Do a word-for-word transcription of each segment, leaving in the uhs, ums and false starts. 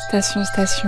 Station Station,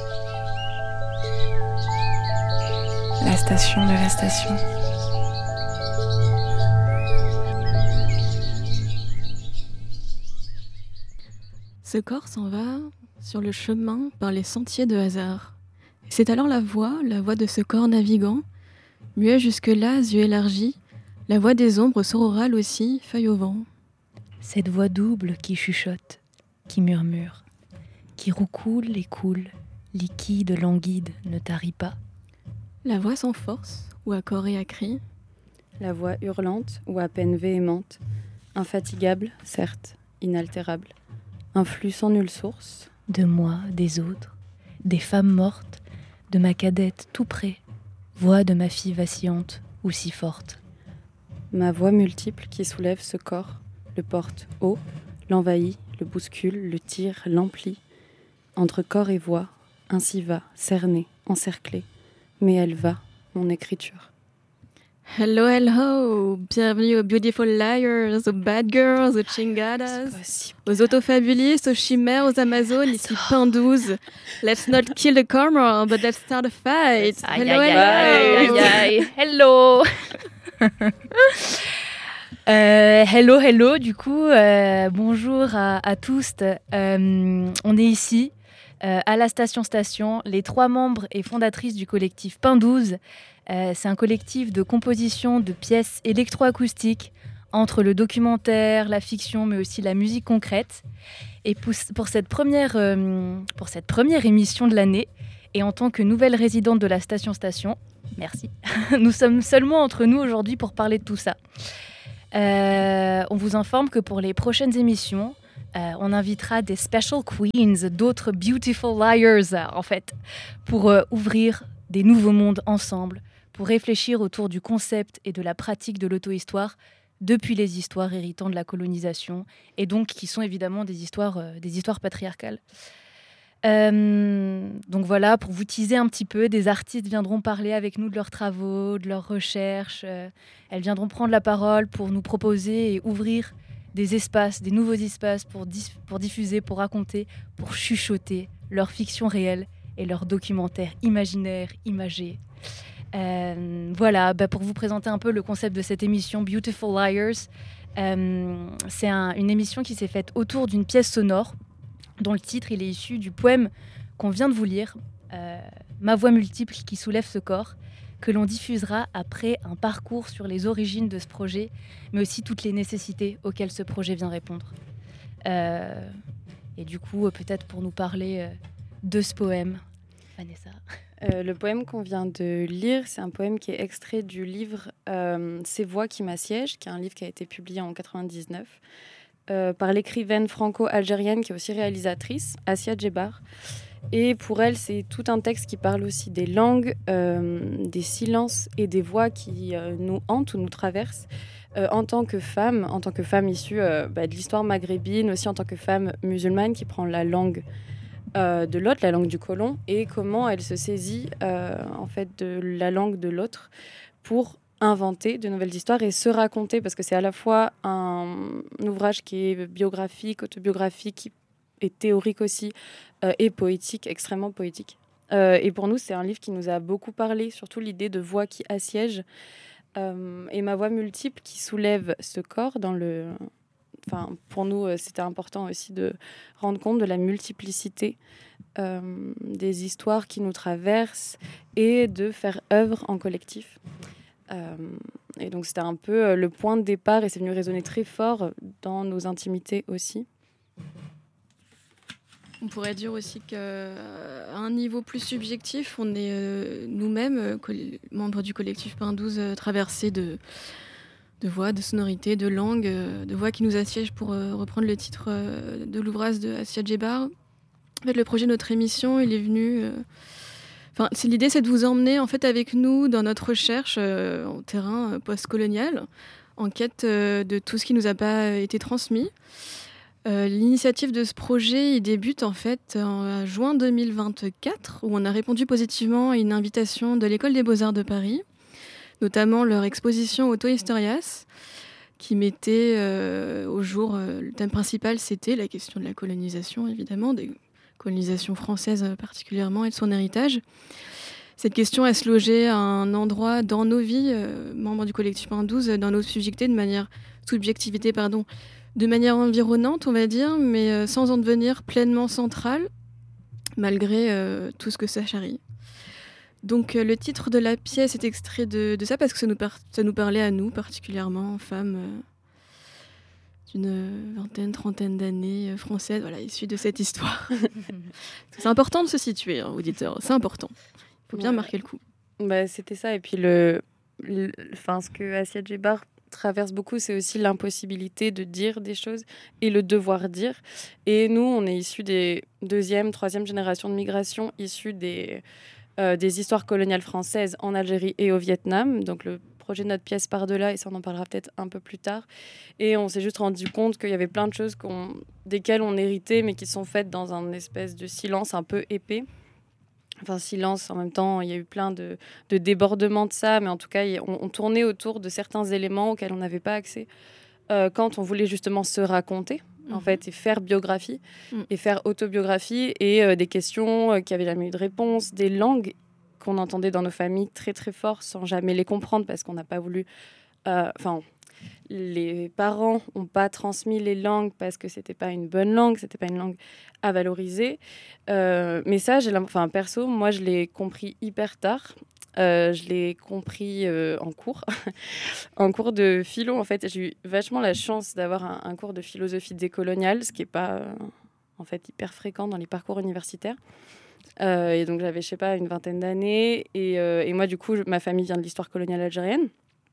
la station de la station. Ce corps s'en va sur le chemin par les sentiers de hasard. Et c'est alors la voix, la voix de ce corps navigant, muet jusque-là, yeux élargis, la voix des ombres sororales aussi, feuille au vent. Cette voix double qui chuchote, qui murmure, qui roucoule et coule, liquide, languide, ne tarit pas. La voix sans force, ou à corps et à cri. La voix hurlante, ou à peine véhémente, infatigable, certes, inaltérable. Un flux sans nulle source. De moi, des autres, des femmes mortes, de ma cadette tout près, voix de ma fille vacillante ou si forte. Ma voix multiple qui soulève ce corps, le porte haut, l'envahit, le bouscule, le tire, l'emplit. Entre corps et voix, ainsi va, cernée, encerclée. Mais elle va, mon écriture. Hello, hello! Bienvenue aux Beautiful Liars, aux Bad Girls, aux Chingadas, aux autofabulistes, aux chimères, aux Amazones, ici Pain douze. Let's not kill the camera, but let's start a fight. Aïe, Hello, aïe, hello! aïe, aïe, aïe. Hello! Euh, hello, hello, du coup, euh, bonjour à, à tous. Euh, on est ici, euh, à la Station Station, les trois membres et fondatrices du collectif Pain douze. Euh, c'est un collectif de composition de pièces électroacoustiques entre le documentaire, la fiction, mais aussi la musique concrète. Et pour, pour, cette, première, euh, pour cette première émission de l'année, et en tant que nouvelle résidente de la Station Station, merci, nous sommes seulement entre nous aujourd'hui pour parler de tout ça. Euh, on vous informe que pour les prochaines émissions, euh, on invitera des special queens, d'autres beautiful liars en fait, pour euh, ouvrir des nouveaux mondes ensemble, pour réfléchir autour du concept et de la pratique de l'auto-histoire depuis les histoires héritant de la colonisation, et donc qui sont évidemment des histoires, euh, des histoires patriarcales. Euh, donc voilà, pour vous teaser un petit peu, des artistes viendront parler avec nous de leurs travaux, de leurs recherches. Euh, elles viendront prendre la parole pour nous proposer et ouvrir des espaces, des nouveaux espaces pour, dis- pour diffuser, pour raconter, pour chuchoter leur fiction réelle et leurs documentaires imaginaires, imagés. Euh, voilà, bah pour vous présenter un peu le concept de cette émission Beautiful Liars, euh, c'est un, une émission qui s'est faite autour d'une pièce sonore dont le titre il est issu du poème qu'on vient de vous lire, euh, Ma voix multiple qui soulève ce corps, que l'on diffusera après un parcours sur les origines de ce projet, mais aussi toutes les nécessités auxquelles ce projet vient répondre. Euh, et du coup, peut-être pour nous parler euh, de ce poème, Vanessa. Euh, le poème qu'on vient de lire, c'est un poème qui est extrait du livre euh, Ces voix qui m'assiègent, qui est un livre qui a été publié en quatre-vingt-dix-neuf euh, par l'écrivaine franco-algérienne qui est aussi réalisatrice, Assia Djebar. Et pour elle, c'est tout un texte qui parle aussi des langues, euh, des silences et des voix qui euh, nous hantent ou nous traversent euh, en tant que femme, en tant que femme issue euh, bah, de l'histoire maghrébine, aussi en tant que femme musulmane qui prend la langue Euh, de l'autre, la langue du colon, et comment elle se saisit euh, en fait de la langue de l'autre pour inventer de nouvelles histoires et se raconter, parce que c'est à la fois un, un ouvrage qui est biographique, autobiographique et théorique aussi, euh, et poétique, extrêmement poétique. Euh, et pour nous, c'est un livre qui nous a beaucoup parlé, surtout l'idée de voix qui assiègent, euh, et ma voix multiple qui soulève ce corps dans le... Enfin, pour nous, c'était important aussi de rendre compte de la multiplicité euh, des histoires qui nous traversent et de faire œuvre en collectif. Euh, et donc, c'était un peu le point de départ et c'est venu résonner très fort dans nos intimités aussi. On pourrait dire aussi qu'à un niveau plus subjectif, on est euh, nous-mêmes, euh, coll- membres du collectif Pain douze, euh, traversés de... de voix, de sonorités, de langues, euh, de voix qui nous assiègent pour euh, reprendre le titre euh, de l'ouvrage de Assia Djebar. En fait, le projet de notre émission, il est venu... Euh... Enfin, c'est, l'idée, c'est de vous emmener en fait, avec nous dans notre recherche euh, en terrain euh, post-colonial, en quête euh, de tout ce qui ne nous a pas été transmis. Euh, l'initiative de ce projet, il débute en fait en juin deux mille vingt-quatre, où on a répondu positivement à une invitation de l'École des Beaux-Arts de Paris, notamment leur exposition Auto-Historias, qui mettait euh, au jour, euh, le thème principal, c'était la question de la colonisation, évidemment, des colonisation française euh, particulièrement et de son héritage. Cette question, elle se logeait à un endroit dans nos vies, euh, membres du collectif un douze, dans nos subjectivités, de manière, subjectivité, pardon, de manière environnante, on va dire, mais euh, sans en devenir pleinement centrale, malgré euh, tout ce que ça charrie. Donc euh, le titre de la pièce est extrait de, de ça parce que ça nous, par- ça nous parlait à nous, particulièrement, femmes euh, d'une vingtaine, trentaine d'années, euh, françaises, voilà, issues de cette histoire. C'est important de se situer, hein, auditeurs, c'est important. Il faut bien Ouais. marquer le coup. Bah, c'était ça. Et puis, le, le, enfin, ce que Assia Djebar traverse beaucoup, c'est aussi l'impossibilité de dire des choses et le devoir dire. Et nous, on est issus des deuxième, troisième génération de migration, issus des, euh, des histoires coloniales françaises en Algérie et au Vietnam. Donc, le projet de notre pièce part de là, et ça, on en parlera peut-être un peu plus tard. Et on s'est juste rendu compte qu'il y avait plein de choses qu'on, desquelles on héritait, mais qui sont faites dans un espèce de silence un peu épais. Enfin, silence, en même temps, il y a eu plein de, de débordements de ça, mais en tout cas, y- on, on tournait autour de certains éléments auxquels on n'avait pas accès euh, quand on voulait justement se raconter, en Mhm. fait, et faire biographie, Mm. et faire autobiographie, et euh, des questions euh, qui n'avaient jamais eu de réponse, des langues qu'on entendait dans nos familles très très fort sans jamais les comprendre parce qu'on n'a pas voulu... euh, Enfin, les parents n'ont pas transmis les langues parce que c'était pas une bonne langue, c'était pas une langue à valoriser. Euh, mais ça, j'ai l'im- enfin, perso, moi, je l'ai compris hyper tard. Euh, je l'ai compris euh, en cours, en cours de philo. En fait, j'ai eu vachement la chance d'avoir un, un cours de philosophie décoloniale, ce qui n'est pas euh, en fait hyper fréquent dans les parcours universitaires. Euh, et donc, j'avais, je sais pas, une vingtaine d'années. Et, euh, et moi, du coup, je- ma famille vient de l'histoire coloniale algérienne.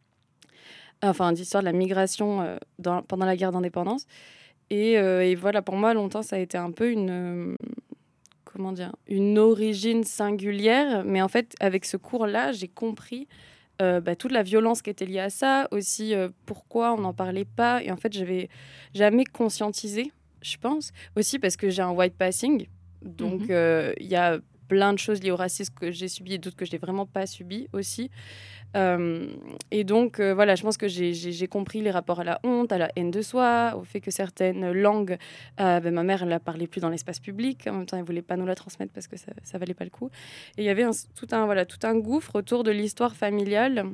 Enfin, d'histoire de la migration euh, dans- pendant la guerre d'indépendance. Et, euh, et voilà, pour moi, longtemps, ça a été un peu une, euh, comment dire, une origine singulière. Mais en fait, avec ce cours-là, j'ai compris euh, bah, toute la violence qui était liée à ça, aussi euh, pourquoi on n'en parlait pas. Et en fait, j'avais jamais conscientisé, je pense. Aussi parce que j'ai un white passing. Donc, Mhm. euh, il y a plein de choses liées au racisme que j'ai subi et d'autres que je n'ai vraiment pas subi aussi. Euh, et donc, euh, voilà, je pense que j'ai, j'ai, j'ai compris les rapports à la honte, à la haine de soi, au fait que certaines langues, euh, ben, ma mère, elle la parlait plus dans l'espace public. En même temps, elle voulait pas nous la transmettre parce que ça, ça valait pas le coup. Et il y avait un, tout, un, voilà, tout un gouffre autour de l'histoire familiale.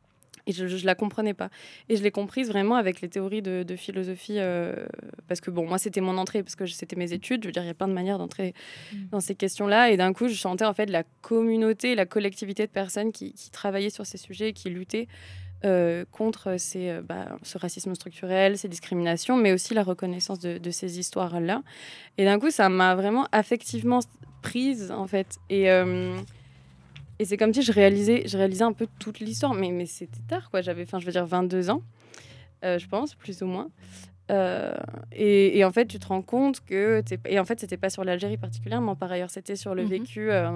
Et je ne la comprenais pas. Et je l'ai comprise vraiment avec les théories de, de philosophie. Euh, parce que, bon, moi, c'était mon entrée, parce que c'était mes études. Je veux dire, il y a plein de manières d'entrer Mm. dans ces questions-là. Et d'un coup, je sentais en fait la communauté, la collectivité de personnes qui, qui travaillaient sur ces sujets et qui luttaient euh, contre ces, euh, bah, ce racisme structurel, ces discriminations, mais aussi la reconnaissance de, de ces histoires-là. Et d'un coup, ça m'a vraiment affectivement prise, en fait. Et... Euh, et c'est comme si je réalisais, je réalisais un peu toute l'histoire. Mais, mais c'était tard, quoi. J'avais, enfin, je veux dire, vingt-deux ans, euh, je pense, plus ou moins. Euh, et, et en fait, tu te rends compte que... T'es... Et en fait, c'était pas sur l'Algérie particulièrement, par ailleurs. C'était sur le Mhm. vécu... euh,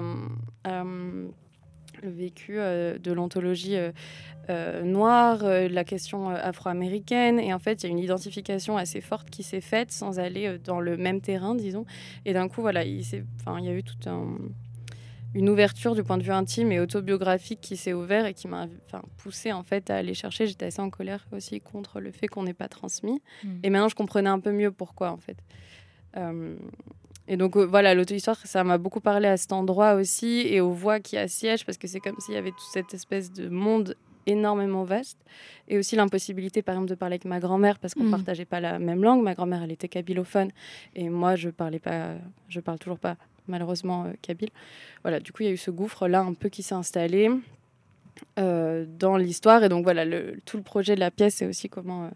euh, le vécu euh, de l'ontologie euh, euh, noire, euh, la question euh, afro-américaine. Et en fait, il y a une identification assez forte qui s'est faite sans aller euh, dans le même terrain, disons. Et d'un coup, voilà, il, s'est... enfin, il y a eu tout un... une ouverture du point de vue intime et autobiographique qui s'est ouvert et qui m'a enfin, poussée en fait à aller chercher. J'étais assez en colère aussi contre le fait qu'on n'ait pas transmis. Mm. Et maintenant, je comprenais un peu mieux pourquoi en fait. Euh, et donc euh, voilà, l'auto-histoire, ça m'a beaucoup parlé à cet endroit aussi et aux voix qui assiègent parce que c'est comme s'il y avait toute cette espèce de monde énormément vaste et aussi l'impossibilité par exemple de parler avec ma grand-mère parce qu'on ne Mm. partageait pas la même langue. Ma grand-mère, elle était kabylophone et moi, je parlais pas, je parle toujours pas malheureusement euh, kabyle. Voilà, du coup, il y a eu ce gouffre-là un peu qui s'est installé euh, dans l'histoire. Et donc, voilà, le, tout le projet de la pièce, c'est aussi comment, euh,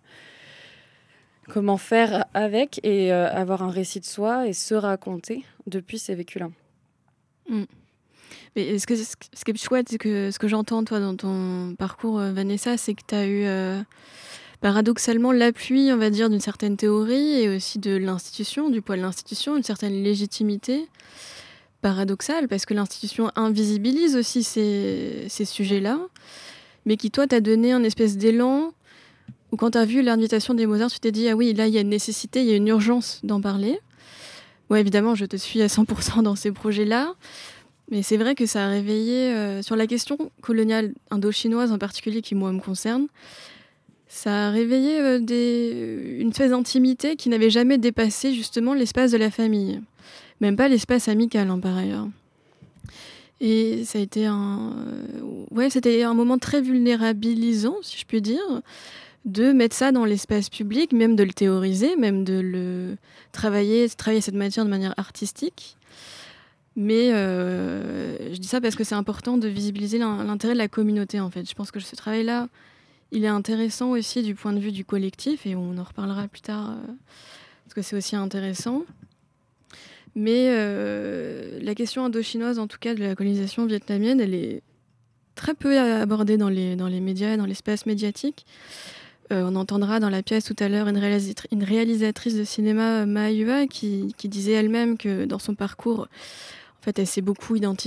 comment faire avec et euh, avoir un récit de soi et se raconter depuis ces vécus-là. Mm. Mais ce, que, ce qui est chouette, c'est que ce que j'entends, toi, dans ton parcours, euh, Vanessa, c'est que tu as eu euh, paradoxalement l'appui, on va dire, d'une certaine théorie et aussi de l'institution, du poids de l'institution, une certaine légitimité. Paradoxal, parce que l'institution invisibilise aussi ces, ces sujets-là, mais qui, toi, t'a donné un espèce d'élan où, quand t'as vu l'invitation des Mozart, tu t'es dit « Ah oui, là, il y a une nécessité, il y a une urgence d'en parler. » Ouais, évidemment, je te suis à cent pour cent dans ces projets-là, mais c'est vrai que ça a réveillé, euh, sur la question coloniale indo-chinoise en particulier, qui, moi, me concerne, ça a réveillé euh, des... une espèce d'intimité qui n'avait jamais dépassé justement l'espace de la famille. Même pas l'espace amical, hein, par ailleurs. Et ça a été un... Ouais, c'était un moment très vulnérabilisant, si je puis dire, de mettre ça dans l'espace public, même de le théoriser, même de le travailler, travailler cette matière de manière artistique. Mais euh, je dis ça parce que c'est important de visibiliser l'intérêt de la communauté, en fait. Je pense que ce travail-là, il est intéressant aussi du point de vue du collectif, et on en reparlera plus tard, euh, parce que c'est aussi intéressant. Mais euh, la question indochinoise, en tout cas de la colonisation vietnamienne, elle est très peu abordée dans les, dans les médias, dans l'espace médiatique. Euh, on entendra dans la pièce tout à l'heure une, réalisatri- une réalisatrice de cinéma, Maayua, qui, qui disait elle-même que dans son parcours, en fait, elle s'est beaucoup identifiée